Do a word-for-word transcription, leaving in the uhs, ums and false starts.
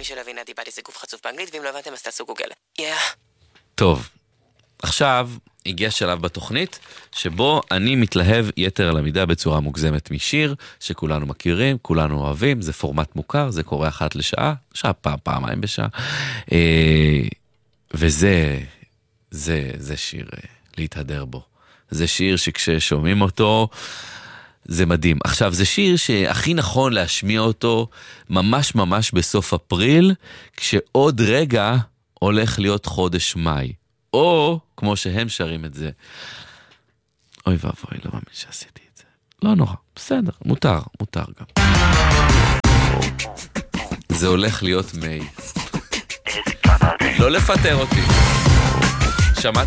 למי שלא הבין, דיברתי זה גוף חצוף באנגלית, ואם לא הבנתם אז תעשו גוגל. יא. טוב, עכשיו הגיע שלב בתוכנית שבו אני מתלהב יתר על המידה בצורה מוגזמת משיר שכולנו מכירים, כולנו אוהבים, זה פורמט מוכר, זה קורה אחת לשעה, שעה פעם, פעמיים בשעה, וזה, זה, זה שיר להתהדר בו. זה שיר שכששומעים אותו, זה מדהים. עכשיו, זה שיר שהכי נכון להשמיע אותו ממש ממש בסוף אפריל, כשעוד רגע הולך להיות חודש מאי. או, כמו שהם שרים את זה, אוי ואבוי, לא מאמין שעשיתי את זה. לא נורא, בסדר, מותר, מותר גם. זה הולך להיות מאי. לא לפטר אותי. שמעת?